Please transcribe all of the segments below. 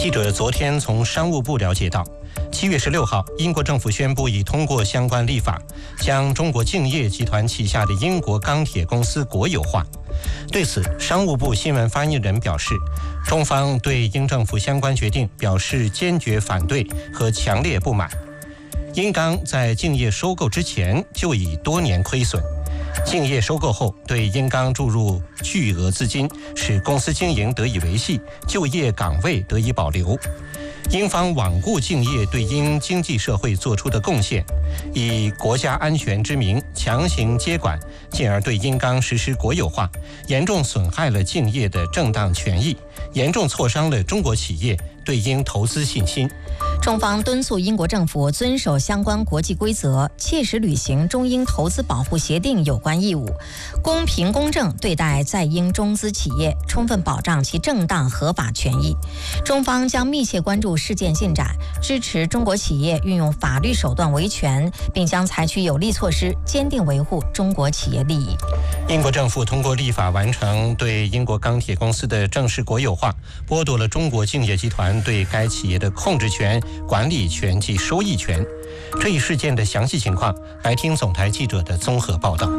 记者昨天从商务部了解到，7月16号，英国政府宣布已通过相关立法，将中国敬业集团旗下的英国钢铁公司国有化。对此，商务部新闻发言人表示，中方对英政府相关决定表示坚决反对和强烈不满。英钢在敬业收购之前就已多年亏损，敬业收购后对英钢注入巨额资金，使公司经营得以维系，就业岗位得以保留。英方罔顾敬业对英经济社会做出的贡献，以国家安全之名强行接管，进而对英钢实施国有化，严重损害了敬业的正当权益，严重挫伤了中国企业对英投资信心。 中方敦促英国政府遵守相关国际规则，切实履行中英投资保护协定有关义务，公平公正对待在英中资企业，充分保障其正当合法权益。中方将密切关注事件进展，支持中国企业运用法律手段维权，并将采取有力措施，坚定维护中国企业利益。 英国政府通过立法完成对英国钢铁公司的正式国有化，剥夺了中国敬业集团对该企业的控制权、管理权及收益权。这一事件的详细情况，来听总台记者的综合报道。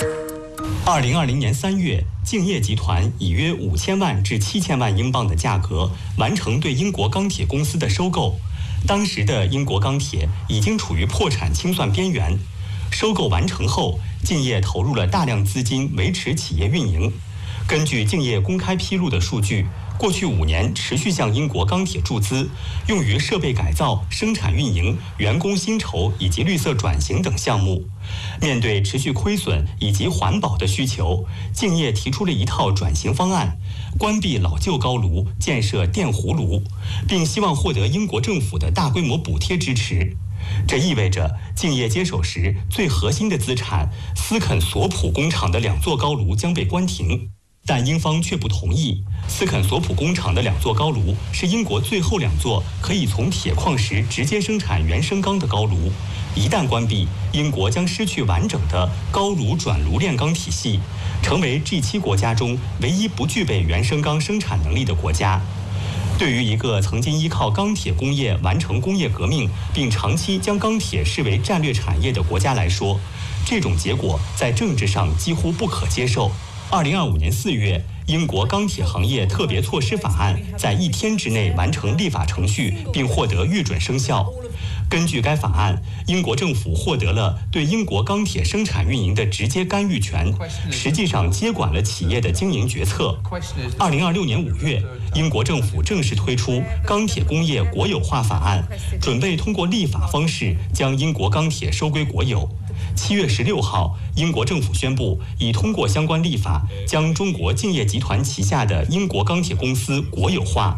2020年3月，敬业集团以约5000万至7000万英镑的价格完成对英国钢铁公司的收购。当时的英国钢铁已经处于破产清算边缘。收购完成后，敬业投入了大量资金维持企业运营。根据敬业公开披露的数据，过去5年持续向英国钢铁注资，用于设备改造、生产运营、员工薪酬以及绿色转型等项目。面对持续亏损以及环保的需求，敬业提出了一套转型方案，关闭老旧高炉，建设电弧炉，并希望获得英国政府的大规模补贴支持。这意味着敬业接手时最核心的资产斯肯索普工厂的2座高炉将被关停。但英方却不同意。斯肯索普工厂的2座高炉是英国最后2座可以从铁矿石直接生产原生钢的高炉，一旦关闭，英国将失去完整的高炉转炉炼钢体系，成为 G7 国家中唯一不具备原生钢生产能力的国家。对于一个曾经依靠钢铁工业完成工业革命，并长期将钢铁视为战略产业的国家来说，这种结果在政治上几乎不可接受。2025年4月，英国钢铁行业特别措施法案在1天之内完成立法程序，并获得预准生效。根据该法案，英国政府获得了对英国钢铁生产运营的直接干预权，实际上接管了企业的经营决策。2026年5月，英国政府正式推出钢铁工业国有化法案，准备通过立法方式将英国钢铁收归国有。7月16号，英国政府宣布已通过相关立法，将中国敬业集团旗下的英国钢铁公司国有化。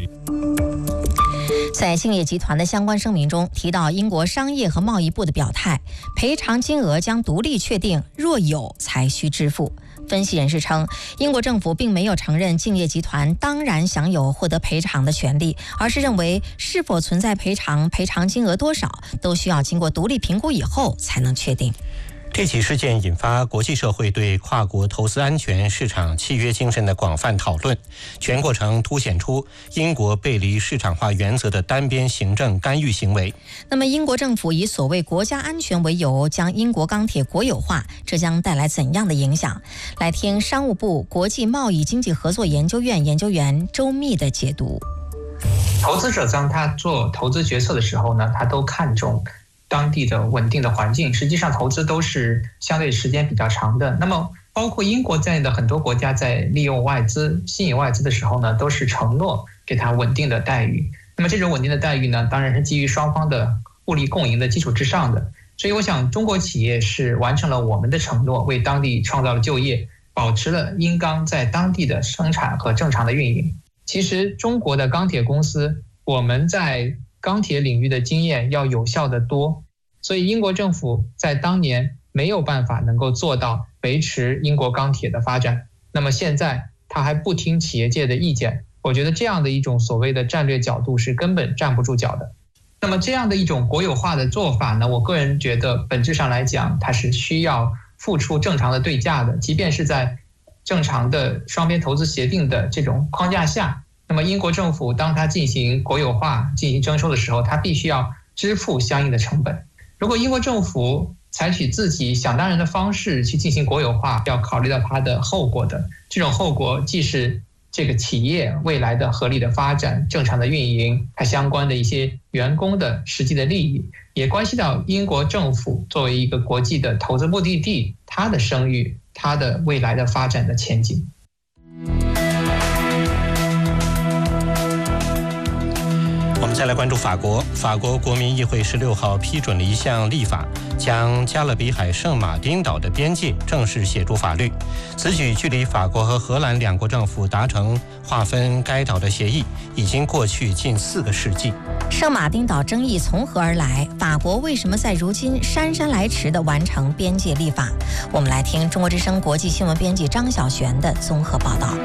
在敬业集团的相关声明中提到，英国商业和贸易部的表态，赔偿金额将独立确定，若有才需支付。分析人士称，英国政府并没有承认敬业集团当然享有获得赔偿的权利，而是认为是否存在赔偿金额多少，都需要经过独立评估以后才能确定。 这起事件引发国际社会对跨国投资安全、市场契约精神的广泛讨论，全过程凸显出英国背离市场化原则的单边行政干预行为。 那么，英国政府以所谓国家安全为由将英国钢铁国有化，这将带来怎样的影响？来听商务部国际贸易经济合作研究院研究员周密的解读。 投资者当他做投资决策的时候呢，他都看重当地的稳定的环境，实际上投资都是相对时间比较长的。那么包括英国在内的很多国家在利用外资、吸引外资的时候呢，都是承诺给他稳定的待遇。那么这种稳定的待遇呢，当然是基于双方的互利共赢的基础之上的。所以我想，中国企业是完成了我们的承诺，为当地创造了就业，保持了英钢在当地的生产和正常的运营。其实中国的钢铁公司，我们在钢铁领域的经验要有效得多，所以英国政府在当年没有办法能够做到维持英国钢铁的发展，那么现在他还不听企业界的意见，我觉得这样的一种所谓的战略角度是根本站不住脚的。那么这样的一种国有化的做法呢，我个人觉得本质上来讲，它是需要付出正常的对价的，即便是在正常的双边投资协定的这种框架下， 那么英国政府当它进行国有化、进行征收的时候，它必须要支付相应的成本。如果英国政府采取自己想当然的方式去进行国有化，要考虑到它的后果的。这种后果既是这个企业未来的合理的发展、正常的运营，它相关的一些员工的实际的利益，也关系到英国政府作为一个国际的投资目的地，它的声誉、它的未来的发展的前景。 我们再来关注法国。法国国民议会16号批准了一项立法，将加勒比海圣马丁岛的边界正式写入法律。此举距离法国和荷兰两国政府达成划分该岛的协议已经过去近4个世纪。 圣马丁岛争议从何而来？法国为什么在如今姗姗来迟地完成边界立法？我们来听中国之声国际新闻编辑张晓璇的综合报道。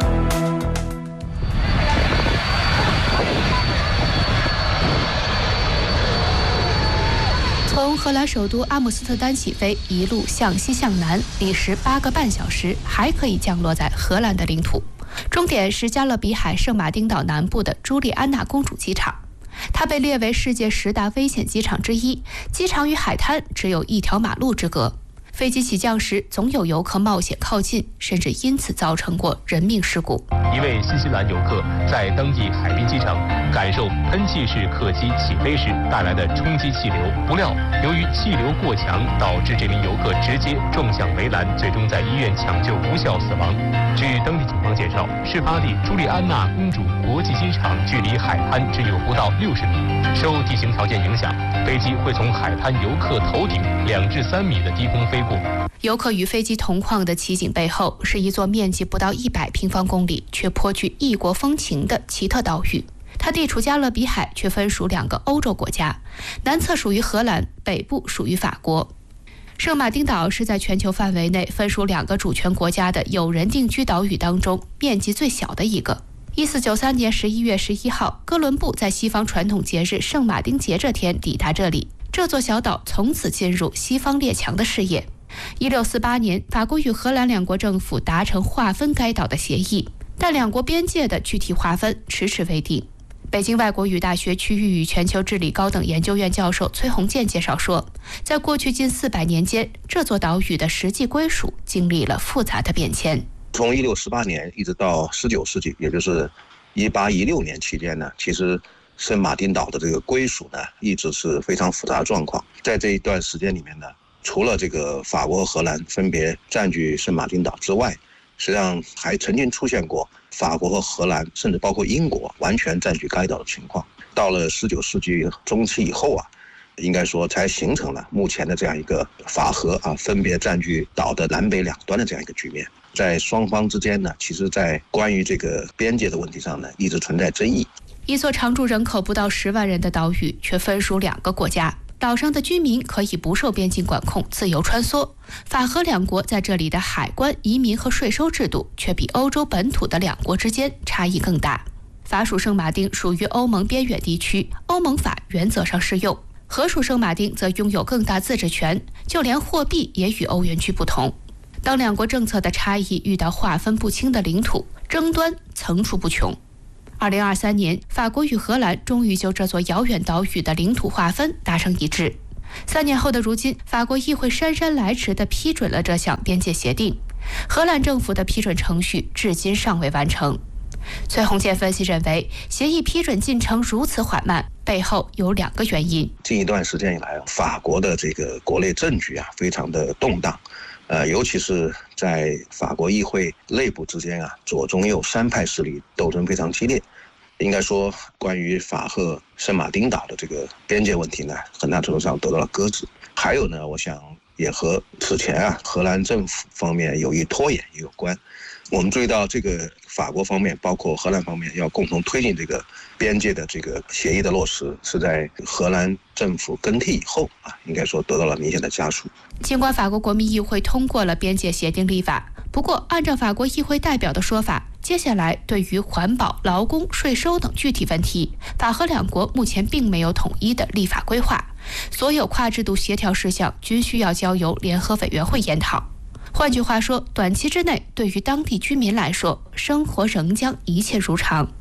从荷兰首都阿姆斯特丹起飞，一路向西向南，历时8个半小时，还可以降落在荷兰的领土。终点是加勒比海圣马丁岛南部的朱莉安娜公主机场，它被列为世界10大危险机场之一。机场与海滩只有1条马路之隔，飞机起降时总有游客冒险靠近，甚至因此造成过人命事故。 一位新西兰游客在登记海滨机场感受喷气式客机起飞时带来的冲击气流，不料由于气流过强，导致这名游客直接撞向围栏，最终在医院抢救无效死亡。据当地警方介绍，事发地朱莉安娜公主国际机场距离海滩只有不到60米，受地形条件影响，飞机会从海滩游客头顶2至3米的低空飞过。 游客与飞机同框的奇景背后，是一座面积不到100平方公里却颇具异国风情的奇特岛屿。它地处加勒比海，却分属2个欧洲国家，南侧属于荷兰，北部属于法国。圣马丁岛是在全球范围内分属2个主权国家的有人定居岛屿当中面积最小的一个。1493年11月11号，哥伦布在西方传统节日圣马丁节这天抵达这里，这座小岛从此进入西方列强的视野。1648年，法国与荷兰两国政府达成划分该岛的协议，但两国边界的具体划分迟迟未定。北京外国语大学区域与全球治理高等研究院教授崔洪建介绍说，在过去近400年间，这座岛屿的实际归属经历了复杂的变迁。 从1618年一直到19世纪，也就是1816年期间呢，其实圣马丁岛的这个归属呢，一直是非常复杂的状况。在这一段时间里面呢，除了这个法国和荷兰分别占据圣马丁岛之外，实际上还曾经出现过法国和荷兰，甚至包括英国完全占据该岛的情况。到了19世纪中期以后啊，应该说才形成了目前的这样一个法荷分别占据岛的南北2端的这样一个局面。在双方之间呢，其实在关于这个边界的问题上呢，一直存在争议。 一座常住人口不到10万人的岛屿，却分属2个国家。岛上的居民可以不受边境管控，自由穿梭。法荷两国在这里的海关、移民和税收制度，却比欧洲本土的2国之间差异更大。法属圣马丁属于欧盟边远地区，欧盟法原则上适用；荷属圣马丁则拥有更大自治权，就连货币也与欧元区不同。当2国政策的差异遇到划分不清的领土，争端层出不穷。2023年，法国与荷兰终于就这座遥远岛屿的领土划分达成一致。3年后的如今，法国议会姗姗来迟地批准了这项边界协定，荷兰政府的批准程序至今尚未完成。崔洪建分析认为，协议批准进程如此缓慢，背后有2个原因。 近一段时间以来，法国的这个国内政局非常的动荡，尤其是在法国议会内部之间左中右3派势力斗争非常激烈。应该说，关于法荷圣马丁岛的这个边界问题呢，很大程度上得到了搁置。还有呢，我想也和此前荷兰政府方面有意拖延也有关。我们注意到，这个法国方面包括荷兰方面要共同推进这个边界的这个协议的落实，是在荷兰政府更替以后应该说得到了明显的加速。 尽管法国国民议会通过了边界协定立法，不过按照法国议会代表的说法，接下来对于环保、劳工、税收等具体问题，法荷两国目前并没有统一的立法规划，所有跨制度协调事项均需要交由联合委员会研讨。换句话说，短期之内对于当地居民来说，生活仍将一切如常。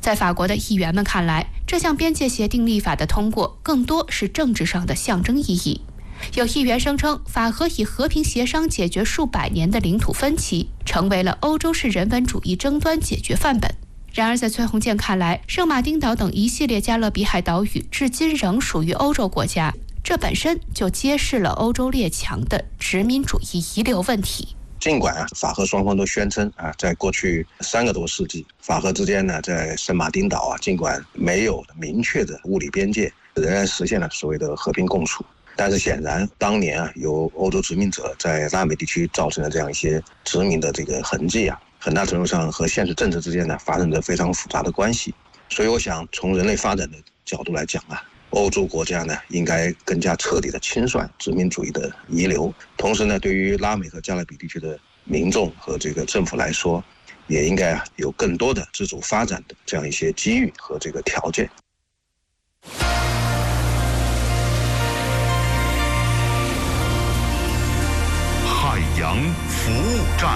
在法国的议员们看来，这项边界协定立法的通过更多是政治上的象征意义。有议员声称，法荷以和平协商解决数百年的领土分歧，成为了欧洲式人文主义争端解决范本。然而，在崔洪建看来，圣马丁岛等一系列加勒比海岛屿至今仍属于欧洲国家，这本身就揭示了欧洲列强的殖民主义遗留问题。 尽管法荷双方都宣称在过去3个多世纪，法荷之间呢，在圣马丁岛尽管没有明确的物理边界，仍然实现了所谓的和平共处。但是显然，当年由欧洲殖民者在拉美地区造成的这样一些殖民的这个痕迹很大程度上和现实政治之间呢发生着非常复杂的关系。所以我想，从人类发展的角度来讲欧洲国家呢应该更加彻底的清算殖民主义的遗留，同时呢，对于拉美和加勒比地区的民众和这个政府来说，也应该有更多的自主发展的这样一些机遇和这个条件。 海洋服务站。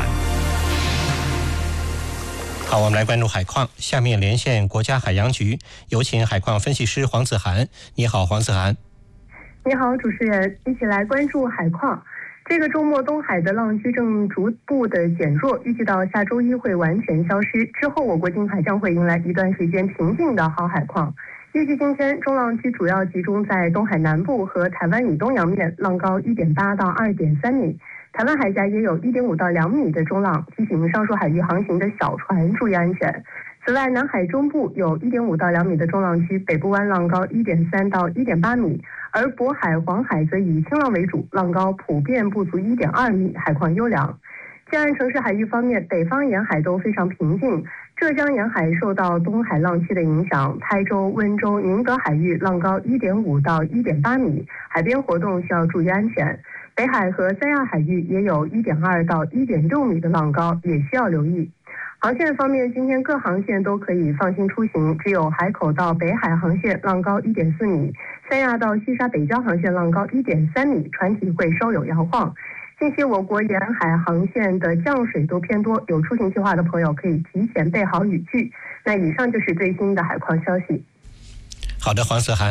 好，我们来关注海况。下面连线国家海洋局，有请海况分析师黄子涵。你好，黄子涵。 你好，主持人，一起来关注海况。这个周末东海的浪区正逐步的减弱，预计到下周一会完全消失。之后，我国近海将会迎来一段时间平静的好海况。预计今天中浪区主要集中在东海南部和台湾以东洋面，浪高1.8到2.3米。台湾海峡也有1.5到2米的中浪，提醒上述海域航行的小船注意安全。此外，南海中部有1.5到2米的中浪区，北部湾浪高1.3到1.8米，而渤海、黄海则以轻浪为主，浪高普遍不足1.2米，海况优良。近岸城市海域方面，北方沿海都非常平静，浙江沿海受到东海浪区的影响，台州、温州、宁德海域浪高1.5到1.8米，海边活动需要注意安全。北海和三亚海域也有1.2到1.6米的浪高，也需要留意。航线方面，今天各航线都可以放心出行，只有海口到北海航线浪高1.4米，三亚到西沙北礁航线浪高1.3米，船体会稍有摇晃。近期我国沿海航线的降水都偏多，有出行计划的朋友可以提前备好雨具。那以上就是最新的海况消息。 好的，黄子涵。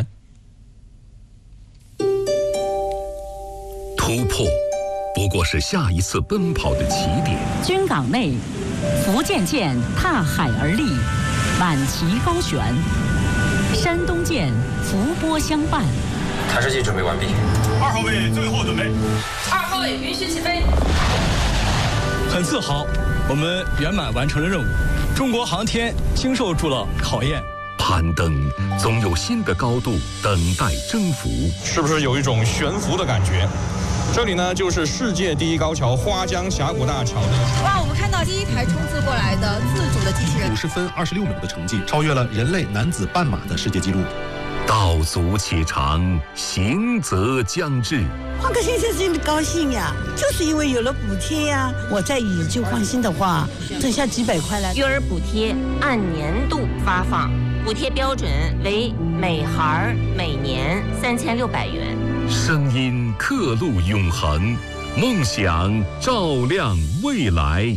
突破不过是下一次奔跑的起点。 军港内，福建舰踏海而立，满旗高悬；山东舰浮波相伴。 台式机准备完毕。 2号位最后准备。 2号位允许起飞。 很自豪，我们圆满完成了任务，中国航天经受住了考验。 攀登总有新的高度等待征服， 是不是有一种悬浮的感觉？这里呢，就是世界第一高桥花江峡谷大桥。 哇，我们看到第一台冲刺过来的自主的机器人 ，50分26秒的成绩，超越了人类男子半马的世界纪录。 道阻且长，行则将至。 黄克先生真的高兴呀，就是因为有了补贴呀。我在语就放心的话，挣下几百块来。 育儿补贴按年度发放，补贴标准为每孩每年3600元。 声音刻录永恒，梦想照亮未来。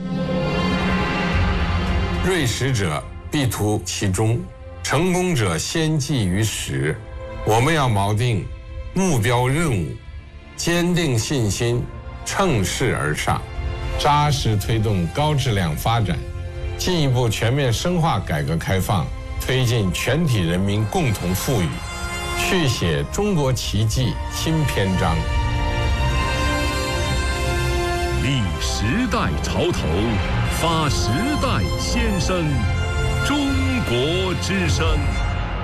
锐识者必图其中，成功者先记于始。我们要锚定目标任务，坚定信心，乘势而上，扎实推动高质量发展，进一步全面深化改革开放，推进全体人民共同富裕，续写中国奇迹新篇章。 立时代潮头，发时代先声，中国之声。